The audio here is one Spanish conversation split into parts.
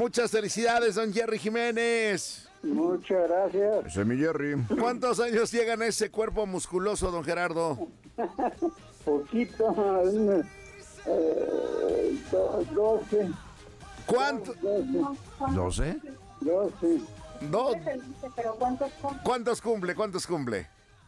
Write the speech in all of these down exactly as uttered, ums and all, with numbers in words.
Muchas felicidades, don Jerry Jiménez. Muchas gracias. Ese es mi Jerry. ¿Cuántos años llegan a ese cuerpo musculoso, don Gerardo? Poquito, eh, doce. ¿Cuánto? Doce. ¿doce? Doce. Do- Pero ¿cuántos son? ¿Cuántos cumple? ¿Cuántos cumple?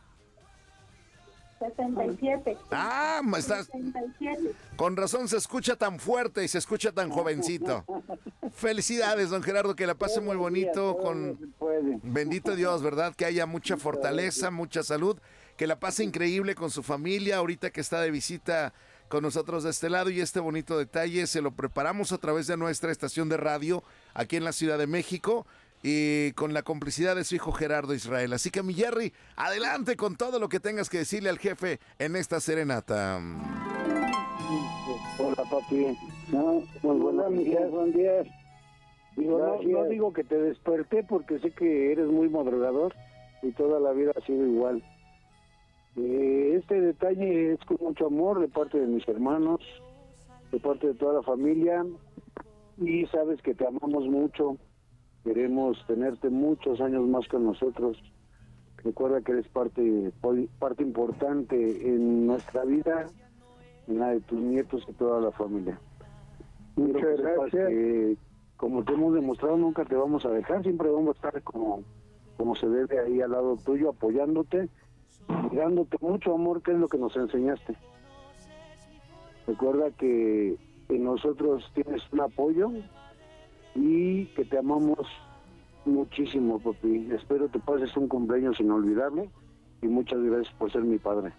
sesenta y siete. Ah, ma- estás... sesenta y siete. Con razón se escucha tan fuerte y se escucha tan jovencito. Felicidades, don Gerardo, que la pase muy bonito con... Bendito Dios, ¿verdad? Que haya mucha fortaleza, mucha salud, que la pase increíble con su familia, ahorita que está de visita con nosotros de este lado, y este bonito detalle se lo preparamos a través de nuestra estación de radio aquí en la Ciudad de México, y con la complicidad de su hijo Gerardo Israel. Así que, mi Jerry, adelante con todo lo que tengas que decirle al jefe en esta serenata. Hola, papi. No, muy buenos días, buen días. Digo, no, no digo que te desperté porque sé que eres muy madrugador y toda la vida ha sido igual. Eh, este detalle es con mucho amor de parte de mis hermanos, de parte de toda la familia, y sabes que te amamos mucho. Queremos tenerte muchos años más con nosotros. Recuerda que eres parte parte importante en nuestra vida, en la de tus nietos y toda la familia. Muchas gracias. Que, como te hemos demostrado, nunca te vamos a dejar, siempre vamos a estar como, como se debe ahí al lado tuyo, apoyándote y dándote mucho amor, que es lo que nos enseñaste. Recuerda que en nosotros tienes un apoyo y que te amamos muchísimo, papi. Espero te pases un cumpleaños inolvidable y muchas gracias por ser mi padre.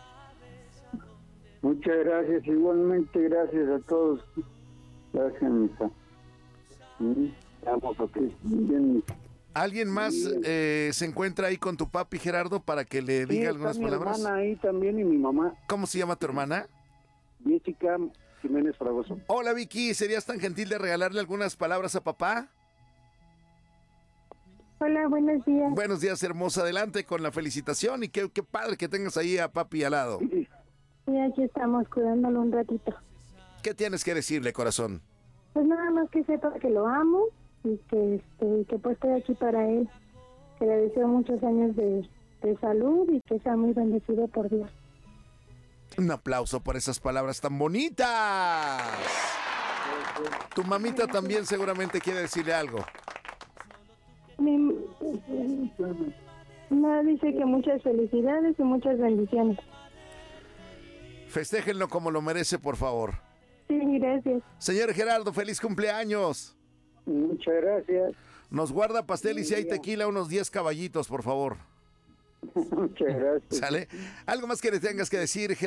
Muchas gracias, igualmente gracias a todos. Gracias, mija. Te amo, papi. Bien, mija. ¿Alguien más eh, se encuentra ahí con tu papi, Gerardo, para que le Sí, diga está algunas mi palabras? hermana ahí también y mi mamá, ¿Cómo se llama tu hermana? Jessica Jiménez Fragoso. Hola, Vicky, ¿serías tan gentil de regalarle algunas palabras a papá? Hola, buenos días. Buenos días, hermosa. Adelante con la felicitación, y qué, qué padre que tengas ahí a papi al lado. Y aquí estamos cuidándolo un ratito. ¿Qué tienes que decirle, corazón? Pues nada más que sepa que lo amo y que este que pues estoy aquí para él. Que le deseo muchos años de, de salud y que sea muy bendecido por Dios. Un aplauso por esas palabras tan bonitas. Tu mamita también seguramente quiere decirle algo. Mi, no, dice que muchas felicidades y muchas bendiciones. Festéjenlo como lo merece, por favor. Sí, gracias. Señor Gerardo, feliz cumpleaños. Muchas gracias. Nos guarda pastel y si hay tequila, unos diez caballitos, por favor. Muchas gracias. ¿Sale? ¿Algo más que le tengas que decir, Gerardo?